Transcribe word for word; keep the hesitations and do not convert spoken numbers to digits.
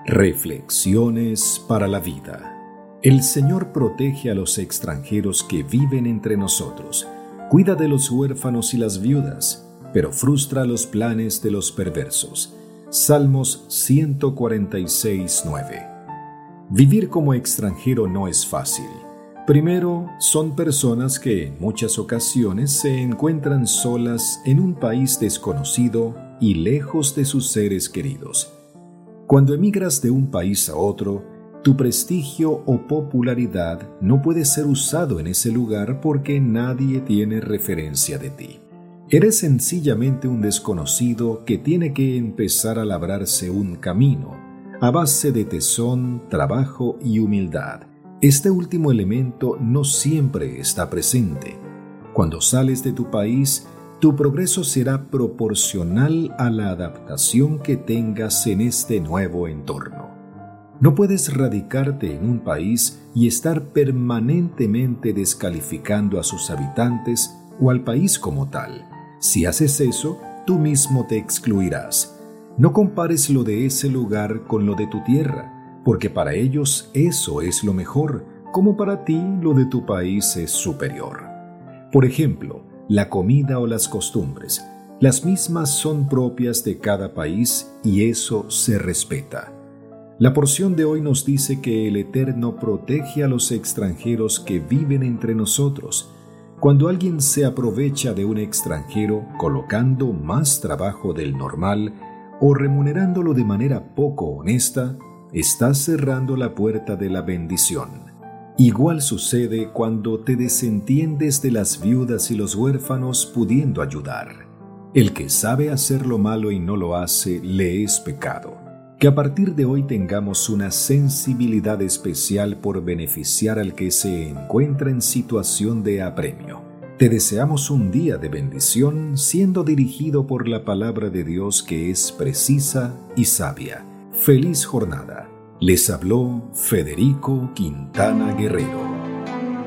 Reflexiones para la vida. El Señor protege a los extranjeros que viven entre nosotros, cuida de los huérfanos y las viudas, pero frustra los planes de los perversos. Salmos ciento cuarenta y seis, nueve. Vivir como extranjero no es fácil. Primero, son personas que en muchas ocasiones se encuentran solas en un país desconocido y lejos de sus seres queridos. Cuando emigras de un país a otro, tu prestigio o popularidad no puede ser usado en ese lugar porque nadie tiene referencia de ti. Eres sencillamente un desconocido que tiene que empezar a labrarse un camino a base de tesón, trabajo y humildad. Este último elemento no siempre está presente. Cuando sales de tu país, tu progreso será proporcional a la adaptación que tengas en este nuevo entorno. No puedes radicarte en un país y estar permanentemente descalificando a sus habitantes o al país como tal. Si haces eso, tú mismo te excluirás. No compares lo de ese lugar con lo de tu tierra, porque para ellos eso es lo mejor, como para ti lo de tu país es superior. Por ejemplo, la comida o las costumbres, las mismas son propias de cada país y eso se respeta. La porción de hoy nos dice que el Eterno protege a los extranjeros que viven entre nosotros. Cuando alguien se aprovecha de un extranjero colocando más trabajo del normal o remunerándolo de manera poco honesta, está cerrando la puerta de la bendición. Igual sucede cuando te desentiendes de las viudas y los huérfanos pudiendo ayudar. El que sabe hacer lo malo y no lo hace, le es pecado. Que a partir de hoy tengamos una sensibilidad especial por beneficiar al que se encuentra en situación de apremio. Te deseamos un día de bendición siendo dirigido por la palabra de Dios que es precisa y sabia. Feliz jornada. Les habló Federico Quintana Guerrero.